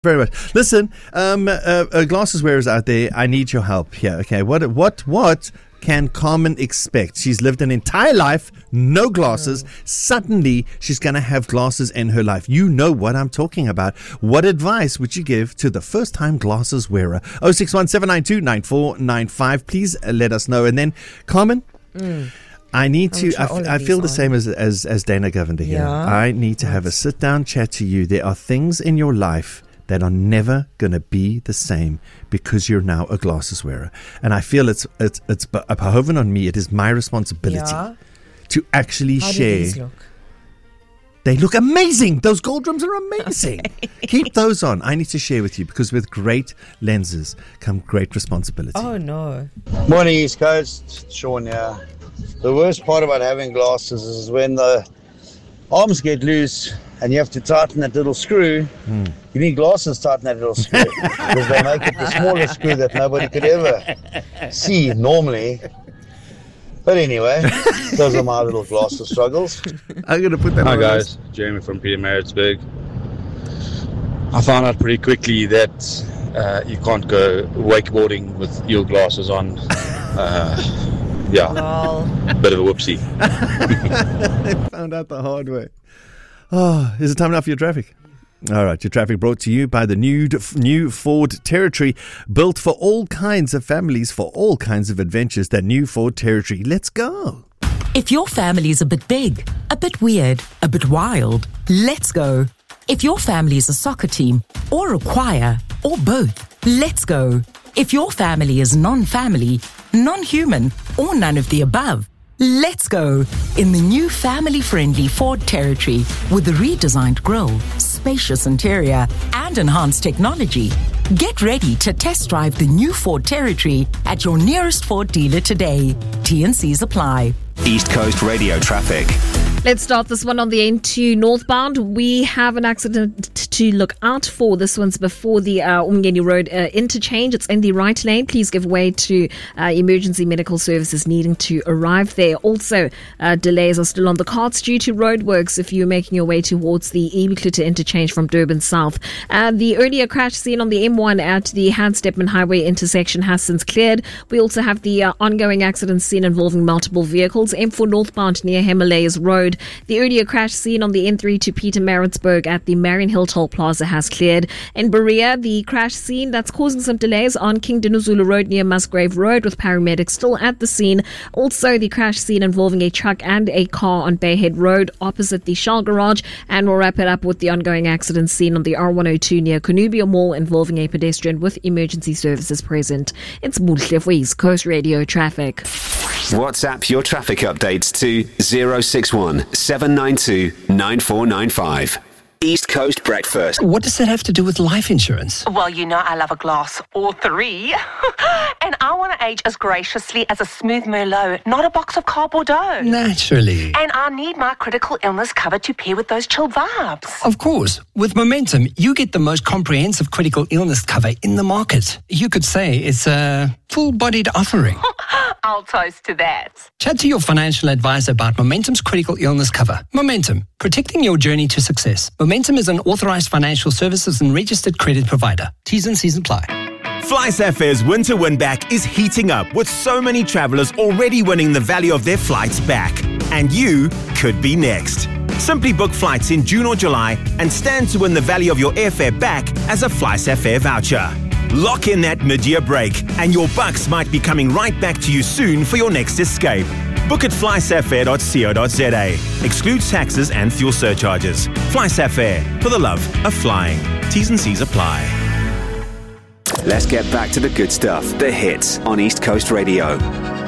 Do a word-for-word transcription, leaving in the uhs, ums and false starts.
Very much. Listen, um, uh, uh, glasses wearers out there, I need your help here. Okay, what, what, what can Carmen expect? She's lived an entire life, no glasses. Mm. Suddenly, she's going to have glasses in her life. You know what I'm talking about. What advice would you give to the first-time glasses wearer? oh six one, seven nine two, nine four nine five. Please uh, let us know. And then, Carmen, mm. I need to, I, f- I feel the on. same as, as, as Dana Govender here. Yeah. I need to have a sit-down chat to you. There are things in your life that are never going to be the same because you're now a glasses wearer. And I feel it's it's it's behoven on me. It is my responsibility yeah. to actually How share. Do these look? They look amazing. Those gold rims are amazing. Okay. Keep those on. I need to share with you because with great lenses come great responsibility. Oh, no. Morning, East Coast. Sean here. The worst part about having glasses is when the arms get loose and you have to tighten that little screw. Mm. You need glasses to tighten that little screw because they make it the smallest screw that nobody could ever see normally. But anyway, those are my little glasses struggles. I'm going to put that Hi on guys, Jeremy from Pietermaritzburg. I found out pretty quickly that uh, you can't go wakeboarding with your glasses on. Uh, yeah, Lol. Bit of a whoopsie. I found out the hard way. Oh, is it time now for your traffic? All right, your traffic brought to you by the new, new Ford Territory, built for all kinds of families, for all kinds of adventures. That new Ford Territory. Let's go. If your family's a bit big, a bit weird, a bit wild, let's go. If your family is a soccer team, or a choir, or both, let's go. If your family is non-family, non-human, or none of the above, let's go in the new family-friendly Ford Territory with the redesigned grille, spacious interior, and enhanced technology. Get ready to test drive the new Ford Territory at your nearest Ford dealer today. T and C's apply. East Coast Radio traffic. Let's start this one on the N two northbound. We have an accident to look out for. This one's before the uh, Umgeni Road uh, interchange. It's in the right lane. Please give way to uh, emergency medical services needing to arrive there. Also, uh, delays are still on the cards due to roadworks if you're making your way towards the Ebiklute interchange from Durban South. Uh, the earlier crash seen on the M one at the Hans-Stepman Highway intersection has since cleared. We also have the uh, ongoing accident scene involving multiple vehicles. M four northbound near Himalayas Road. The earlier crash seen on the N three to Pietermaritzburg at the Mariannhill Toll Plaza has cleared. In Berea, the crash scene that's causing some delays on King Dinuzulu Road near Musgrave Road with paramedics still at the scene. Also, the crash scene involving a truck and a car on Bayhead Road opposite the Shell Garage. And we'll wrap it up with the ongoing accident scene on the R one oh two near Conubia Mall involving a pedestrian with emergency services present. It's Muhle for East Coast Radio Traffic. WhatsApp your traffic updates to zero six one, seven nine two, nine four nine five. East Coast Breakfast. What does that have to do with life insurance? Well, you know I love a glass or three. And I want to age as graciously as a smooth Merlot, not a box of Car Bordeaux. Naturally. And I need my critical illness cover to pair with those chilled vibes. Of course. With Momentum, you get the most comprehensive critical illness cover in the market. You could say it's a full-bodied offering. I'll toast to that. Chat to your financial advisor about Momentum's critical illness cover. Momentum, protecting your journey to success. Momentum is an authorized financial services and registered credit provider. T's and C's apply. FlySafair's winter win back is heating up with so many travelers already winning the value of their flights back. And you could be next. Simply book flights in June or July and stand to win the value of your airfare back as a FlySafair voucher. Lock in that mid-year break and your bucks might be coming right back to you soon for your next escape. Book at fly safair dot co dot za. Excludes taxes and fuel surcharges. FlySafair, for the love of flying. T's and C's apply. Let's get back to the good stuff. The hits on East Coast Radio.